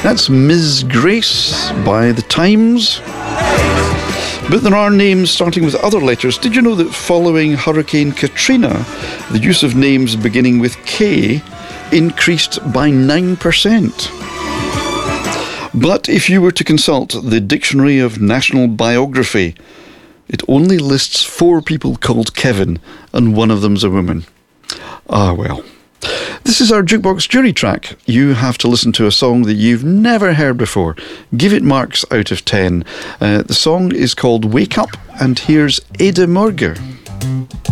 That's Ms. Grace by The Times. But there are names starting with other letters. Did you know that following Hurricane Katrina, the use of names beginning with K increased by 9%? But if you were to consult the Dictionary of National Biography, it only lists 4 people called Kevin, and one of them's a woman. Ah, well. This is our Jukebox Jury track. You have to listen to a song that you've never heard before. Give it marks out of 10. The song is called Wake Up, and here's Ada Morger.